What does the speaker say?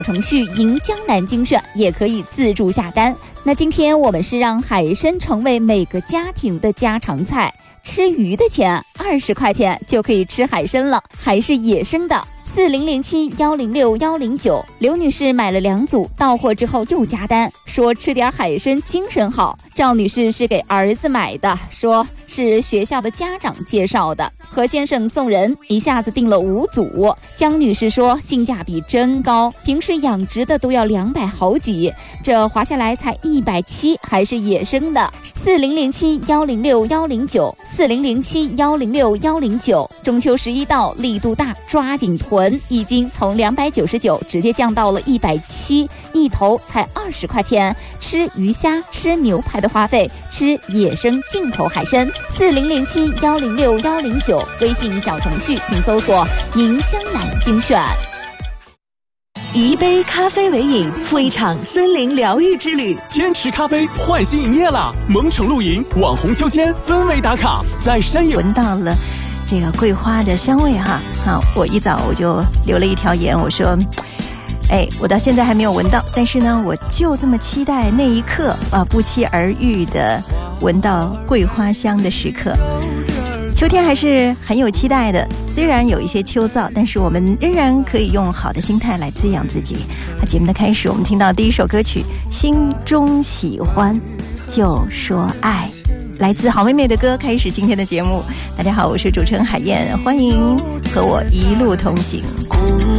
程序迎江南精选也可以自助下单。那今天我们是让海参成为每个家庭的家常菜，吃鱼的钱20块钱就可以吃海参了，还是野生的。4007106109，刘女士买了2组，到货之后又加单，说吃点海参精神好。赵女士是给儿子买的，说是学校的家长介绍的。何先生送人，一下子订了5组。江女士说性价比真高，平时养殖的都要200好几，这划下来才170，还是野生的。4007106109，4007106109。中秋11到，力度大，抓紧囤，已经从299直接降到了170，一头才20块钱。吃鱼虾、吃牛排的花费，吃野生进口海参。4007106109，微信小程序请搜索迎江南精选。 一杯咖啡为饮，赴一场森林疗愈之旅。 天池咖啡换新营业了，蒙城露营网红秋千氛围打卡，在山野闻到了这个桂花的香味哈。好，我一早我就留了一条言，我说我到现在还没有闻到，但是呢我就这么期待那一刻不期而遇的闻到桂花香的时刻。秋天还是很有期待的，虽然有一些秋燥，但是我们仍然可以用好的心态来滋养自己。节目的开始，我们听到第一首歌曲《心中喜欢就说爱》，来自好妹妹的歌，开始今天的节目。大家好，我是主持人海燕，欢迎和我一路同行。